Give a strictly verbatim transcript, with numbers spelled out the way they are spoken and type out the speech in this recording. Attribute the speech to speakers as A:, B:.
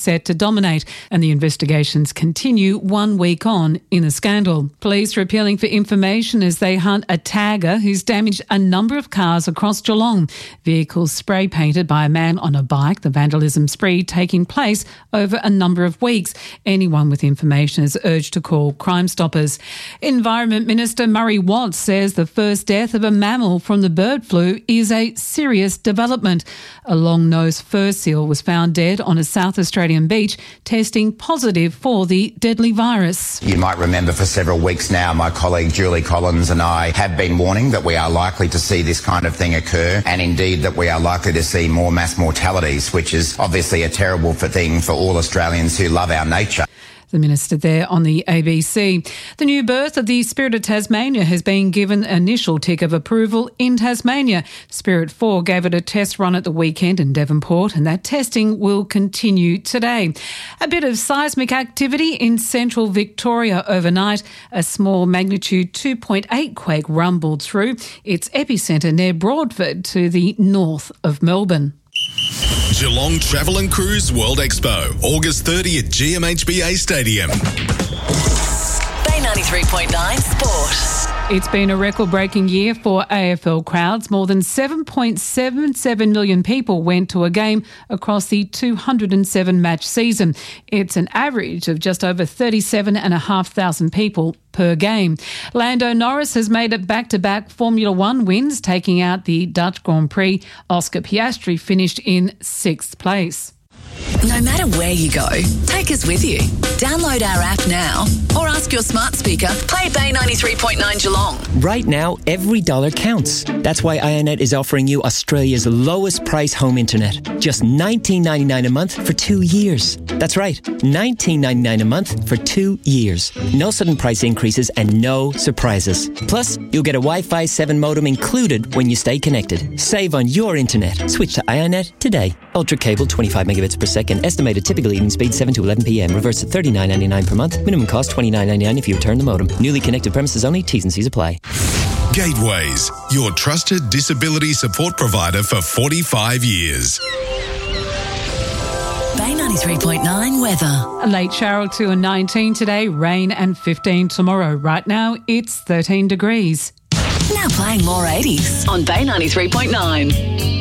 A: set to dominate, and the investigations continue one week on in the scandal. Police are appealing for information as they hunt a tagger who's damaged a number of cars across Geelong. Vehicles spray painted by a man on a bike, the vandalism spree taking place over a number of weeks. Anyone with information is urged to call Crime Stoppers. Environment Minister Murray Watt says the first death of a mammal from the bird flu is a serious development. A long-nosed fur seal was found dead on a South Australian beach, testing positive for the deadly virus.
B: You might remember for several weeks now, my colleague Julie Collins and I have been warning that we are likely to see this kind of thing occur, and indeed that we are likely to see more mass mortalities, which is obviously a terrible thing for all Australians who love our nature.
A: The minister there on the A B C. The new berth of the Spirit of Tasmania has been given initial tick of approval in Tasmania. Spirit four gave it a test run at the weekend in Devonport, and that testing will continue today. A bit of seismic activity in central Victoria overnight. A small magnitude two point eight quake rumbled through its epicentre near Broadford to the north of Melbourne.
C: Geelong Travel and Cruise World Expo, August thirtieth at G M H B A Stadium.
D: Bay ninety-three point nine Sport.
A: It's been a record-breaking year for A F L crowds. More than seven point seven seven million people went to a game across the two hundred seven match season. It's an average of just over thirty-seven thousand five hundred people per game. Lando Norris has made it back-to-back Formula One wins, taking out the Dutch Grand Prix. Oscar Piastri finished in sixth place.
D: No matter where you go, take us with you. Download our app now or ask your smart speaker, play Bay ninety-three point nine Geelong.
E: Right now, every dollar counts. That's why iiNet is offering you Australia's lowest price home internet. Just nineteen ninety-nine a month for two years. That's right, nineteen ninety-nine a month for two years. No sudden price increases and no surprises. Plus, you'll get a Wi-Fi seven modem included when you stay connected. Save on your internet. Switch to iiNet today. Ultra cable, twenty-five megabits per second. Estimated typical evening speed seven to eleven p.m. Reverse at thirty-nine ninety-nine per month. Minimum cost twenty-nine ninety-nine if you return the modem. Newly connected premises only. T's and C's apply.
C: Gateways, your trusted disability support provider for forty-five years.
D: Bay ninety-three point nine weather.
A: A late shower two and nineteen today, rain and fifteen tomorrow. Right now, it's thirteen degrees.
D: Now playing more eighties on Bay ninety-three point nine.